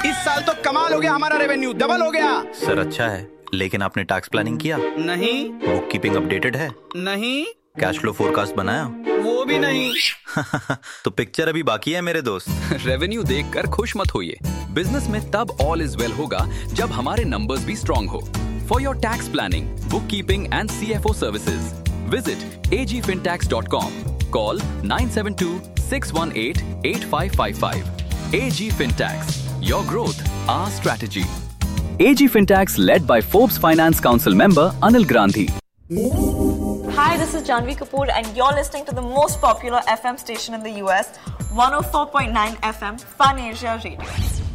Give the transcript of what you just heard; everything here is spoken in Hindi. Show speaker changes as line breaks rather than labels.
इस साल तो कमाल हो गया, हमारा रेवेन्यू डबल हो गया।
सर अच्छा है, लेकिन आपने टैक्स प्लानिंग किया?
नहीं।
बुक कीपिंग अपडेटेड है?
नहीं।
कैश फ्लो फोरकास्ट बनाया?
वो भी नहीं।
तो पिक्चर अभी बाकी है मेरे दोस्त।
रेवेन्यू देखकर खुश मत होइए। बिजनेस में तब ऑल इज वेल होगा जब हमारे नंबर्स भी स्ट्रॉन्ग हो। For your tax planning, book keeping and CFO services, visit agfintax.com. Call 972-618-8555. AG Fintax. Your growth, our strategy. AG Fintax led by Forbes Finance Council member Anil Grandhi.
Hi, this is Janvi Kapoor and you're listening to the most popular FM station in the US, 104.9 FM, Fun Asia Radio.